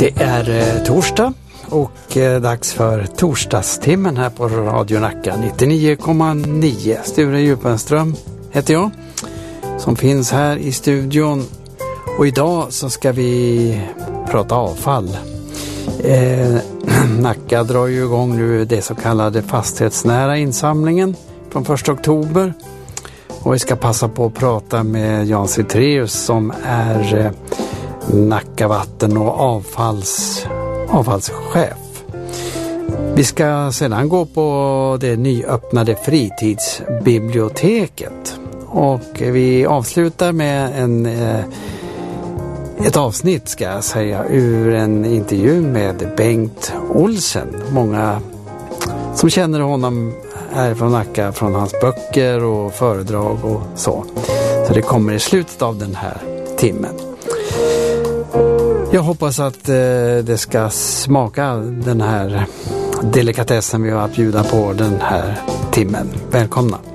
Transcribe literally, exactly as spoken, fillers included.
Det är eh, torsdag och eh, dags för torsdagstimmen här på Radio Nacka nittionio komma nio. Sture Djupenström heter jag som finns här i studion, och idag så ska vi prata avfall. Eh, Nacka drar ju igång nu det så kallade fastighetsnära insamlingen från första oktober, och vi ska passa på att prata med Jan Citreus som är eh, Nacka vatten- och avfalls, avfallschef. Vi ska sedan gå på det nyöppnade fritidsbiblioteket, och vi avslutar med en, eh, ett avsnitt ska jag säga ur en intervju med Bengt Olsen. Många som känner honom är från Nacka, från hans böcker och föredrag och så. Så det kommer i slutet av den här timmen. Jag hoppas att eh, det ska smaka den här delikatessen vi har att bjuda på den här timmen. Välkomna!